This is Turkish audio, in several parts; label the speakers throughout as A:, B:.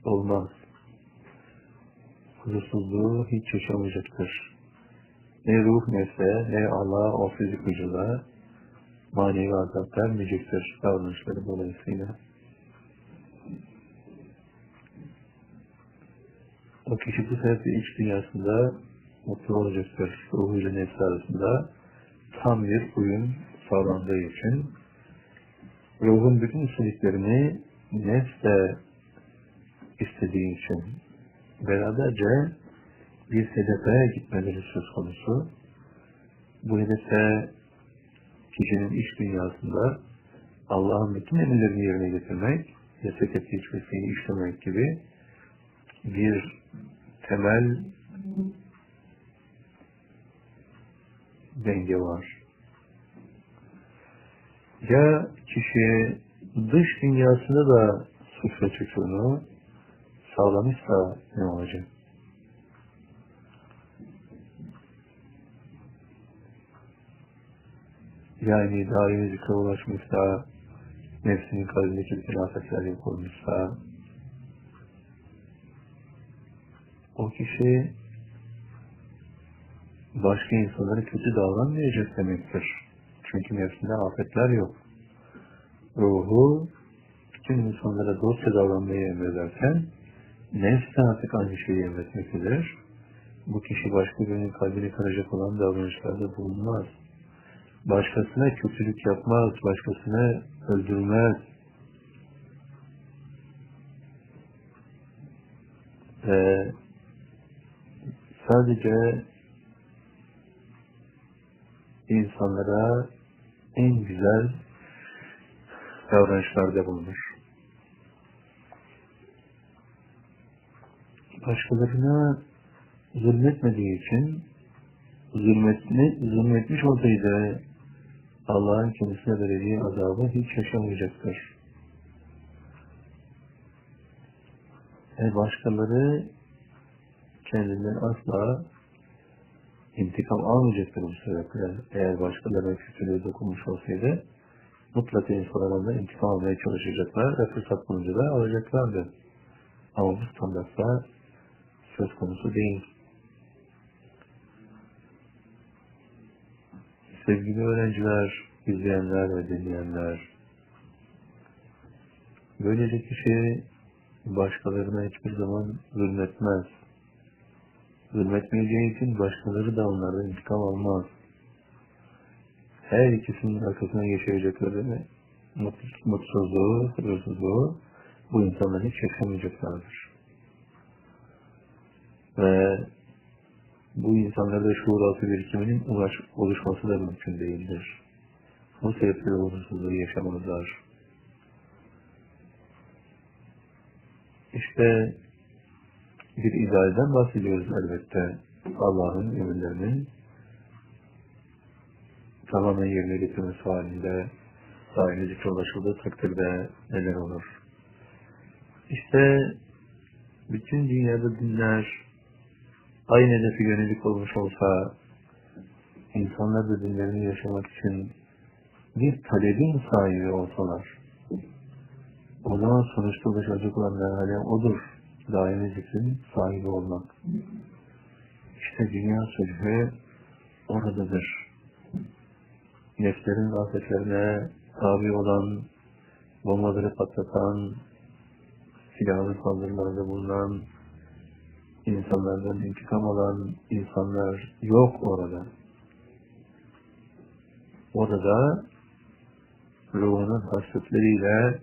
A: olmaz. Huzursuzluğu hiç yaşamayacaktır. Ne ruh nefse, ne Allah o fizik vücuda manevi azap vermeyecektir davranışları dolayısıyla. O kişi bu sebeple iç dünyasında mutlu olacaktır. Ruhuyla nefsi arasında tam bir uyum sağlandığı için ruhun bütün istediklerini nefs de istediği için beraberce bir hedefe gitmeleri söz konusu. Bu hedefe kişinin iç dünyasında Allah'ın bütün emirlerini yerine getirmek, yasak ettiği hiçbir şeyi işlemek gibi bir temel denge var. Ya kişi dış dünyasında da suç ve çocuğunu sağlamışsa ne olacak? Yani daimi zikre ulaşmışsa, nefsinin kalbindeki bütün afetler yok olmuşsa, o kişi başka insanlara kötü davranmayacak demektir. Çünkü nefsinde afetler yok. Ruhu bütün insanlara dostça davranmayı emrederken nefs de artık aynı şeyi emretmektedir. Bu kişi başka birinin kalbini kıracak olan davranışlarda bulunmaz. Başkasına kötülük yapmaz, başkasını öldürmez. Sadece insanlara en güzel davranışlarda bulunur. Başkalarına zulmetmediği için zulmetmiş olsaydı Allah'ın kendisine vereceği azabı hiç yaşamayacaktır. Başkaları kendinden asla intikam almayacaktır bu sebeple. Eğer başkalarına kötülüğü dokunmuş olsaydı mutlaka insanlardan intikam almaya çalışacaklar ve fırsat bulunca da alacaklardı. Ama bu standartlar söz konusu değil. Sevgili öğrenciler, izleyenler ve dinleyenler, böylece kişi başkalarına hiçbir zaman zulmetmez. Zulmetmeyeceği için başkaları da onlardan intikam almaz. Her ikisinin arkasına yaşayacakları mutsuzluğu, huzursuzluğu bu insanlar hiç yaşamayacaklardır. Ve bu insanlarda şuur altı birikiminin oluşması da mümkün değildir. Bu sebeple huzursuzluğu yaşamazlar. İşte bir idealden bahsediyoruz elbette. Allah'ın emirlerinin tamamen yerine getirmesi halinde daimi zikre ulaşıldığı takdirde neler olur? İşte bütün dünyada dinler aynı hedefe yönelik olmuş olsa, insanlar da dinlerini yaşamak için bir talebin sahibi olsalar, o zaman sonuçta ulaşacak olan merhale odur. Daimi zikrin sahibi olmak. İşte dünya sözü oradadır. Nefslerin afetlerine tabi olan, bombaları patlatan, silahlı saldırılarda bulunan, insanlardan intikam alan insanlar yok orada. Orada ruhunun hasretleriyle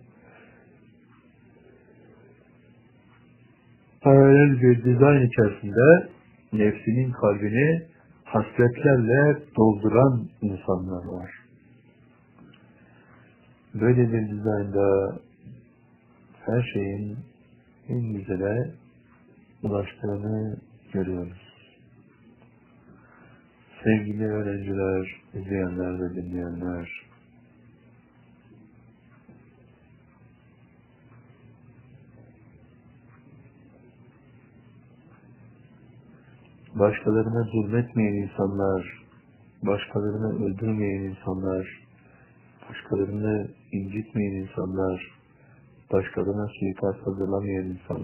A: paralel bir dizayn içerisinde nefsinin kalbini hasretlerle dolduran insanlar var. Böyle bir dizaynda her şeyin en güzele ulaştığını görüyoruz. Sevgili öğrenciler, izleyenler ve dinleyenler, başkalarına zulmetmeyen insanlar, başkalarını öldürmeyen insanlar, başkalarını incitmeyen insanlar, başkalarına suikast hazırlamayan insanlar,